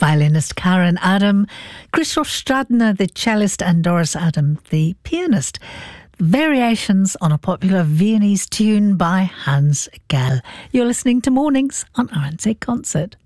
violinist Karen Adam, Krzysztof Stradner, the cellist, and Doris Adam, the pianist. Variations on a popular Viennese tune by Hans Gell. You're listening to Mornings on RNZ Concert.